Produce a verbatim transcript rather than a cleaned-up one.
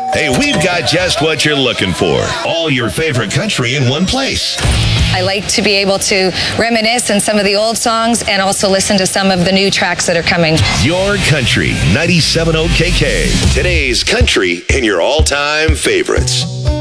Hey, we've got just what you're looking for. All your favorite country in one place. I like to be able to reminisce on some of the old songs and also listen to some of the new tracks that are coming. Your Country, ninety-seven point oh K K. Today's country and your all-time favorites.